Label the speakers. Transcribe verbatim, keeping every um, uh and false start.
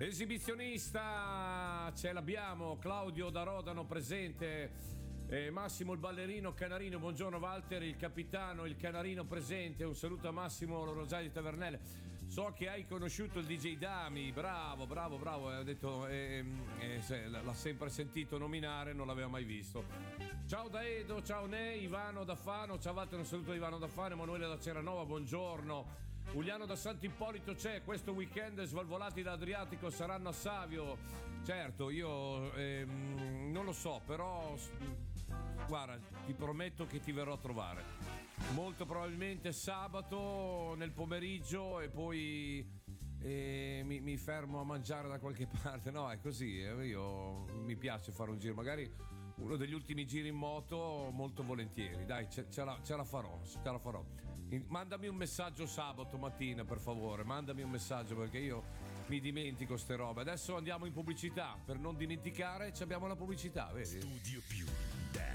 Speaker 1: Esibizionista, ce l'abbiamo, Claudio da Rodano presente, eh, Massimo il ballerino Canarino, buongiorno Walter, il capitano, il Canarino presente, un saluto a Massimo Rosario di Tavernelle. So che hai conosciuto il D J Dami, bravo, bravo, bravo, ha detto, eh, eh, l'ha sempre sentito nominare, non l'aveva mai visto. Ciao da Edo, ciao Ne, Ivano da Fano, ciao Walter, un saluto di Ivano da Fano, Emanuele da Ceranova, buongiorno. Uliano da Sant'Ippolito c'è, questo weekend Svalvolati da Adriatico saranno a Savio. Certo, io ehm, non lo so, però guarda, ti prometto che ti verrò a trovare. Molto probabilmente sabato nel pomeriggio e poi eh, mi, mi fermo a mangiare da qualche parte. No, è così, eh, io mi piace fare un giro, magari uno degli ultimi giri in moto, molto volentieri. Dai, ce, ce, la, ce la farò, ce la farò. Mandami un messaggio sabato mattina, per favore, mandami un messaggio perché io mi dimentico ste robe. Adesso andiamo in pubblicità, per non dimenticare, abbiamo la pubblicità, vedi?
Speaker 2: Studio Più, Dance